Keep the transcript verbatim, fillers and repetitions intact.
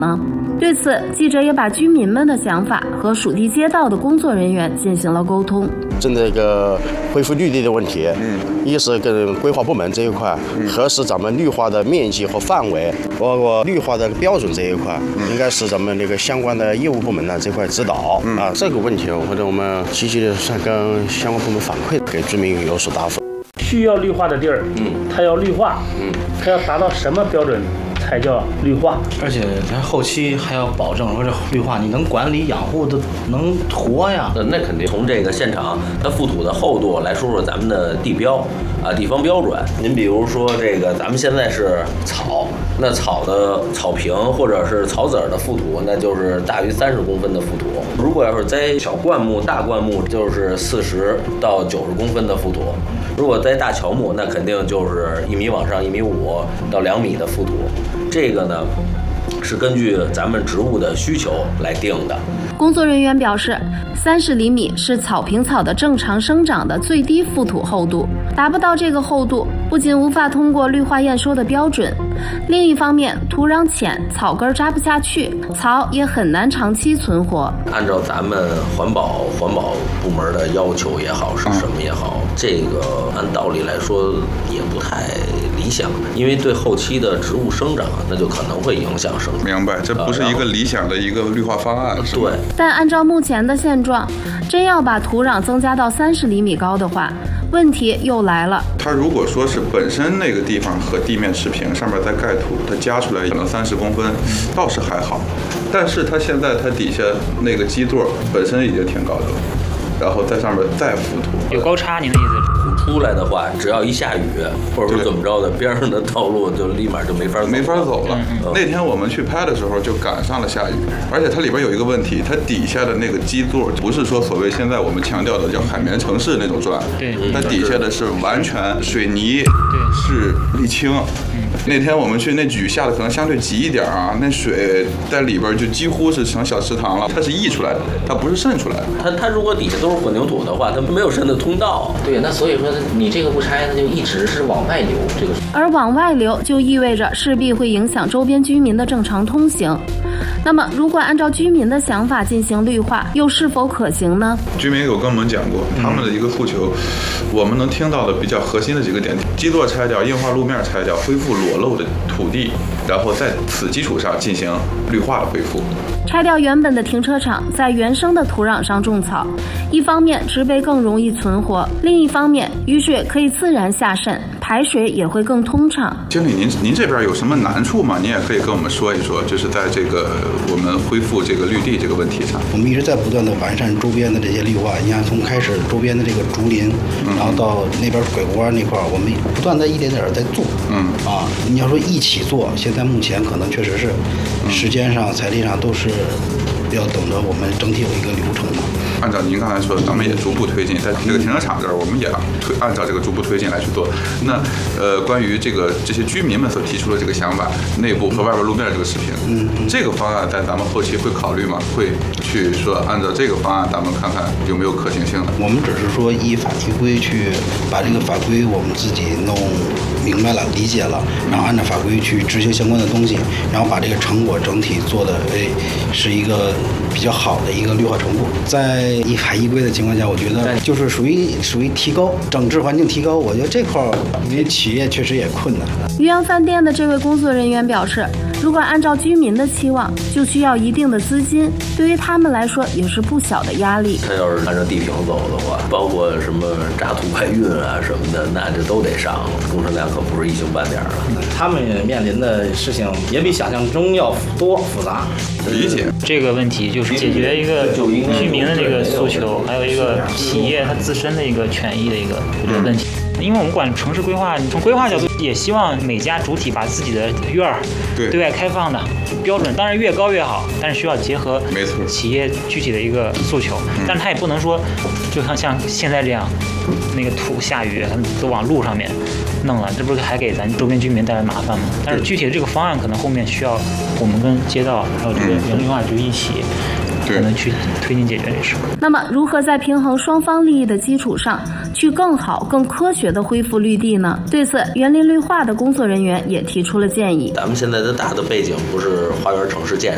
呢？对此，记者也把居民们的想法和属地街道的工作人员进行了沟通。 针对这个恢复绿地的问题，嗯，一是跟规划部门这一块核实咱们绿化的面积和范围，包括绿化的标准这一块，应该是咱们那个相关的业务部门呢这块指导啊。这个问题，或者我们积极的跟相关部门反馈，给居民有所答复。 需要绿化的地儿，嗯，它要绿化，嗯，它要达到什么标准才叫绿化？ 而且它后期还要保证说这绿化你能管理养护的能活呀。 那肯定从这个现场它覆土的厚度来说说咱们的地标啊地方标准。您比如说这个咱们现在是草，那草的草坪或者是草籽儿的覆土，那就是大于三十公分的覆土。如果要是栽小灌木、大灌木，就是四十到九十公分的覆土。如果栽大乔木，那肯定就是一米往上一米五到两米的覆土。这个呢，是根据咱们植物的需求来定的。 工作人员表示，三十厘米是草坪草的正常生长的最低覆土厚度，达不到这个厚度，不仅无法通过绿化验收的标准，另一方面，土壤浅，草根扎不下去，草也很难长期存活。 按照咱们环保环保部门的要求也好，是什么也好，这个按道理来说也不太理想，因为对后期的植物生长，那就可能会影响生长。 明白，这不是一个理想的一个绿化方案。 呃、对。 但按照目前的现状，真要把土壤增加到三十厘米高的话，问题又来了。 它如果说是本身那个地方和地面持平，上面再盖土，它加出来可能三十公分，倒是还好。但是它现在它底下那个基座本身已经挺高的了，然后在上面再覆土， 有高差，您的意思？ 出来的话，只要一下雨，或者说怎么着的，边上的道路就立马就没法走没法走了。嗯嗯、那天我们去拍的时候就赶上了下雨，而且它里边有一个问题，它底下的那个基座不是说所谓现在我们强调的叫海绵城市那种砖， 对， 它底下的是完全水泥，对，是沥青。嗯、那天我们去，那雨下的可能相对急一点啊，那水在里边就几乎是成小池塘了，它是溢出来的，它不是渗出来的。 它它如果底下都是混凝土的话，它没有渗的通道。 对，那所以说你这个不拆，它就一直是往外流。这个而往外流就意味着势必会影响周边居民的正常通行。那么，如果按照居民的想法进行绿化，又是否可行呢？ 居民有跟我们讲过，他们的一个诉求，我们能听到的比较核心的几个点：基座拆掉，硬化路面拆掉，恢复裸露的土地，然后在此基础上进行绿化的恢复。 拆掉原本的停车场，在原生的土壤上种草，一方面植被更容易存活，另一方面雨水可以自然下渗，排水也会更通畅。 经理，您您这边有什么难处吗？您也可以跟我们说一说，就是在这个我们恢复这个绿地这个问题上， 我们一直在不断的完善周边的这些绿化。你看，从开始周边的这个竹林，嗯、然后到那边鬼谷湾那块，我们不断在一点点在做。嗯啊，你要说一起做，现在目前可能确实是时间上、财力上都是要等着我们整体有一个流程嘛。 按照您刚才说的，咱们也逐步推进，在这个停车场这儿，我们也推按照这个逐步推进来去做。那呃，关于这个这些居民们所提出的这个想法，内部和外边路面这个持平，嗯，这个方案在咱们后期会考虑吗？会去说按照这个方案，咱们看看有没有可行性的。 我们只是说依法依规去把这个法规我们自己弄明白了、理解了，然后按照法规去执行相关的东西，然后把这个成果整体做的哎是一个比较好的一个绿化程度。在依法依规的情况下，我觉得就是属于属于提高整治环境提高，我觉得这块因为企业确实也困难。 渔阳饭店的这位工作人员表示，如果按照居民的期望，就需要一定的资金，对于他们来说也是不小的压力。 他要是按照地平走的话，包括什么渣土排运啊什么的，那这都得上，工程量可不是一星半点了。 他们面临的事情也比想象中要多复杂。 理解这个问题就是解决一个居民的这个诉求，还有一个企业它自身的一个权益的一个问题。因为我们管城市规划，你从规划角度也希望每家主体把自己的院儿对外开放的标准，当然越高越好，但是需要结合企业具体的一个诉求。但是它也不能说，就像像现在这样，那个土下雨都往路上面弄了，这不是还给咱周边居民带来麻烦吗？但是具体的这个方案可能后面需要我们跟街道还有这个人力绿化局一起。可能去推进解决这事。 那么，如何在平衡双方利益的基础上，去更好、更科学地恢复绿地呢？对此，园林绿化的工作人员也提出了建议。 咱们现在的大的背景不是花园城市建